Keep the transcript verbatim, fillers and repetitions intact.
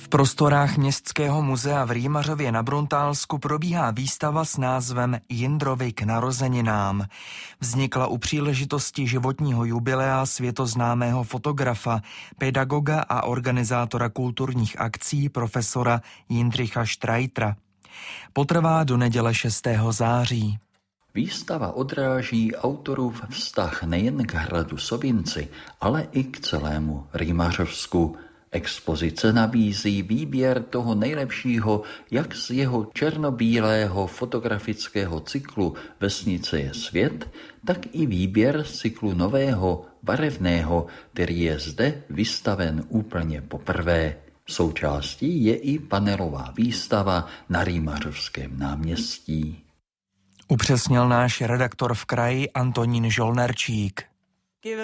V prostorách Městského muzea v Rýmařově na Bruntálsku probíhá výstava s názvem Jindrovi k narozeninám. Vznikla u příležitosti životního jubilea světoznámého fotografa, pedagoga a organizátora kulturních akcí profesora Jindřicha Štreitera. Potrvá do neděle šestého září. Výstava odráží autorův vztah nejen k hradu Sovinci, ale i k celému Rýmařovsku. Expozice nabízí výběr toho nejlepšího jak z jeho černobílého fotografického cyklu Vesnice je svět, tak i výběr z cyklu nového, barevného, který je zde vystaven úplně poprvé. Součástí je i panelová výstava na Rýmařovském náměstí. Upřesnil náš redaktor v kraji Antonín Žolnerčík.